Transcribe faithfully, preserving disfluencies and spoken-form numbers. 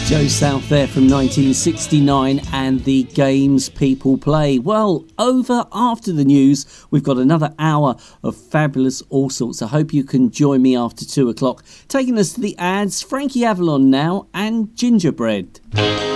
Joe South there from nineteen sixty-nine and the games people play. Well, over after the news, we've got another hour of fabulous all sorts. I hope you can join me after two o'clock. Taking us to the ads, Frankie Avalon now and Gingerbread.